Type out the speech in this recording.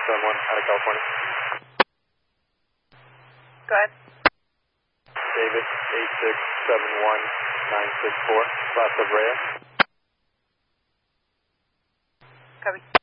out of California. Go ahead. David, 8671964, class of Rhea. Copy.